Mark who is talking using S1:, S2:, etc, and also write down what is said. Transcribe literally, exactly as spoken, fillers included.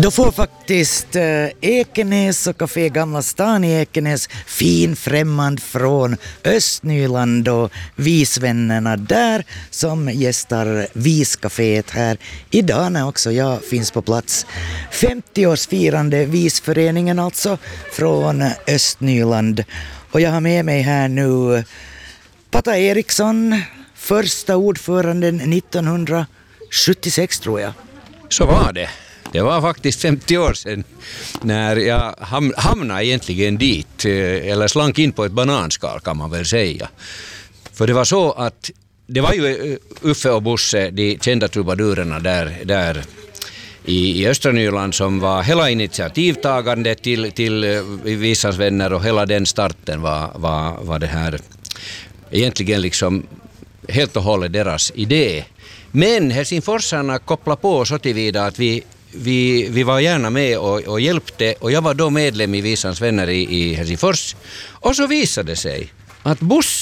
S1: Då får faktiskt eh, Ekenäs och Café Gamla stan i Ekenäs fin främmand från Östnyland och visvännerna där som gästar Viscaféet här idag när också jag finns på plats. femtioårsfirande Visföreningen alltså från Östnyland. Och jag har med mig här nu Patta Eriksson, första ordföranden nittonhundrasjuttiosex tror jag.
S2: Så var det. Det var faktiskt femtio år sedan när jag ham- hamnade egentligen dit, eller slank in på ett bananskal kan man väl säga. För det var så att det var ju Uffe och Bosse, de kända trubadurerna där, där i, i östra Nyland som var hela initiativtagande till, till Visans vänner, och hela den starten var, var, var det här egentligen liksom helt och hållet deras idé. Men helsingforsarna kopplade på så tillvida att vi Vi, vi var gärna med och, och hjälpte, och jag var då medlem i Visans vänner i, i Helsingfors. Och så visade det sig att Bosse